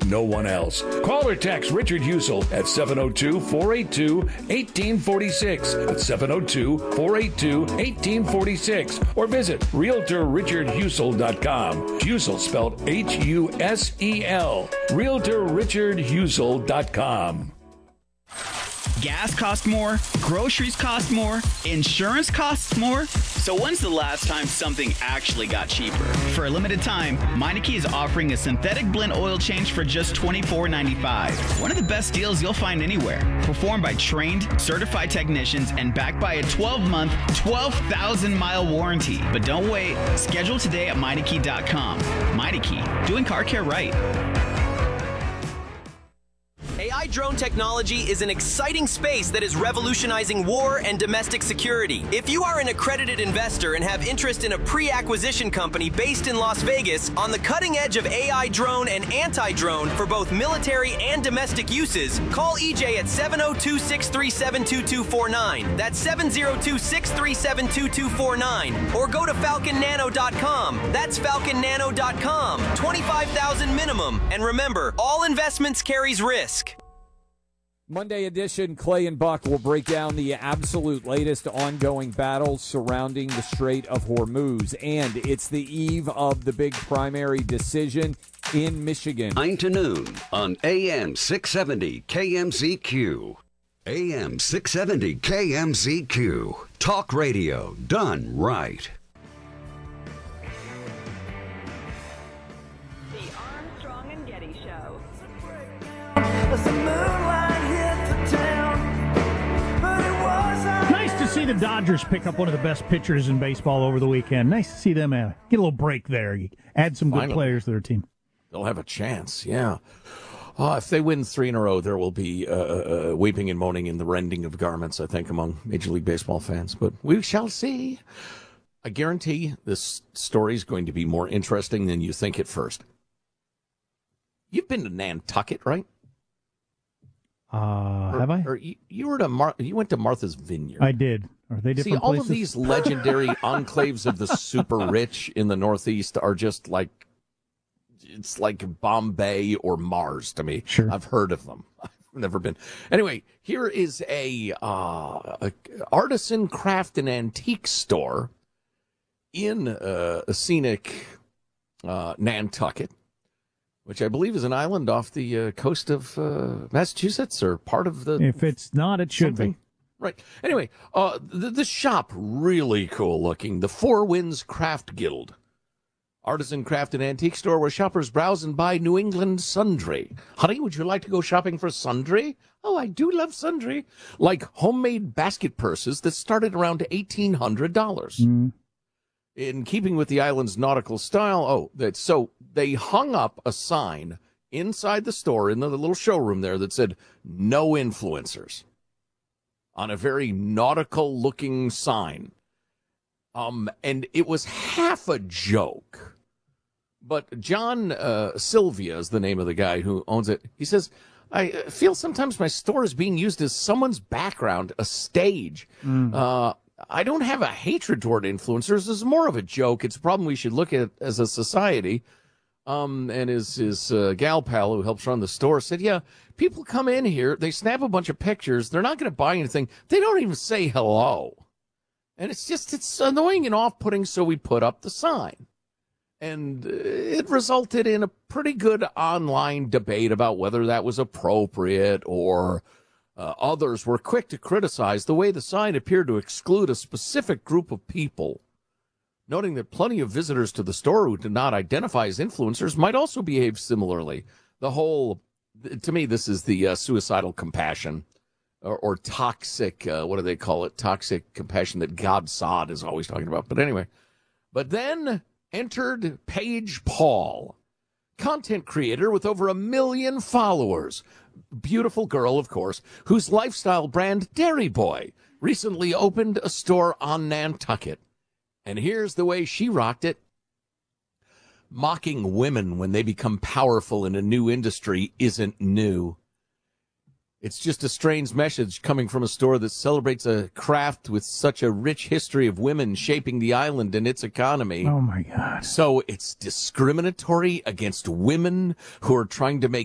no one else. Call or text Richard Husel at 702-482-1846. That's 702-482-1846. Or visit RealtorRichardHusel.com. Husel spelled Husel. RealtorRichardHusel.com. Gas costs more, groceries cost more, insurance costs more. So when's the last time something actually got cheaper? For a limited time, Meineke is offering a synthetic blend oil change for just $24.95. One of the best deals you'll find anywhere. Performed by trained, certified technicians and backed by a 12-month, 12,000-mile warranty. But don't wait. Schedule today at Meineke.com. Meineke, doing car care right. AI drone technology is an exciting space that is revolutionizing war and domestic security. If you are an accredited investor and have interest in a pre-acquisition company based in Las Vegas on the cutting edge of AI drone and anti-drone for both military and domestic uses, call EJ at 702-637-2249. That's 702-637-2249. Or go to falconnano.com. That's falconnano.com. $25,000 minimum. And remember, all investments carries risk. Monday edition, Clay and Buck will break down the absolute latest ongoing battles surrounding the Strait of Hormuz. And it's the eve of the big primary decision in Michigan. 9 to noon on AM 670 KMZQ. AM 670 KMZQ. Talk radio done right. The Armstrong and Getty Show. Nice to see the Dodgers pick up one of the best pitchers in baseball over the weekend. Nice to see them get a little break there. Add some good players to their team. They'll have a chance, yeah. If they win 3 in a row, there will be weeping and moaning and the rending of garments, I think, among Major League Baseball fans. But we shall see. I guarantee this story is going to be more interesting than you think at first. You've been to Nantucket, right? Have I? Or you were to you went to Martha's Vineyard. I did. Are they different See, all places? of these legendary enclaves of the super rich in the Northeast are just like, it's like Bombay or Mars to me. Sure. I've heard of them. I've never been. Anyway, here is a artisan craft and antique store in a scenic Nantucket, which I believe is an island off the coast of Massachusetts, or part of the... If it's not, it should be. Right. Anyway, the shop, really cool looking. The Four Winds Craft Guild. Artisan craft and antique store where shoppers browse and buy New England sundry. Honey, would you like to go shopping for sundry? Oh, I do love sundry. Like homemade basket purses that started around $1,800. Mm. In keeping with the island's nautical style, so they hung up a sign inside the store in the little showroom there that said, "No influencers," on a very nautical-looking sign. And it was half a joke. But John Sylvia is the name of the guy who owns it. He says, I feel sometimes my store is being used as someone's background, a stage. I don't have a hatred toward influencers. This is more of a joke. It's a problem we should look at as a society. And his gal pal who helps run the store said, yeah, people come in here, they snap a bunch of pictures, they're not going to buy anything. They don't even say hello. And it's annoying and off-putting, so we put up the sign. And it resulted in a pretty good online debate about whether that was appropriate, or others were quick to criticize the way the sign appeared to exclude a specific group of people, noting that plenty of visitors to the store who did not identify as influencers might also behave similarly. To me, this is the suicidal compassion or toxic, what do they call it? Toxic compassion that God Sod is always talking about. But then entered Paige Paul, content creator with over 1 million followers. Beautiful girl, of course, whose lifestyle brand Dairy Boy recently opened a store on Nantucket. And here's the way she rocked it. Mocking women when they become powerful in a new industry isn't new. It's just a strange message coming from a store that celebrates a craft with such a rich history of women shaping the island and its economy. Oh, my God. So it's discriminatory against women who are trying to make